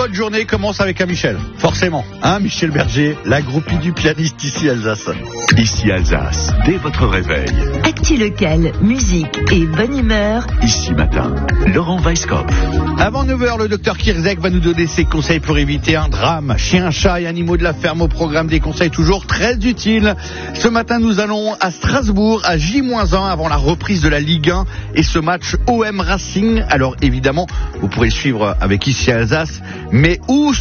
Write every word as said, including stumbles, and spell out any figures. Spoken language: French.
votre journée commence avec un Michel, forcément. Hein, Michel Berger, la groupie du pianiste ici Alsace. Ici Alsace, dès votre réveil. Actu local, musique et bonne humeur. Ici matin, Laurent Weisskopf. Avant neuf heures, le docteur Kirzek va nous donner ses conseils pour éviter un drame. Chiens, chats et animaux de la ferme au programme, des conseils toujours très utiles. Ce matin, nous allons à Strasbourg, à J moins un, avant la reprise de la Ligue un et ce match O M Racing. Alors évidemment, vous pourrez le suivre avec Ici Alsace, mais où